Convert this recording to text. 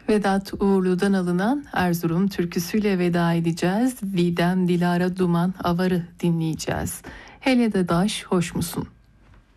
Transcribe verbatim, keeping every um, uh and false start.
Vedat Uğurlu'dan alınan Erzurum türküsüyle veda edeceğiz. Didem Dilara Duman Avar'ı dinleyeceğiz. Hele de daş hoş musun?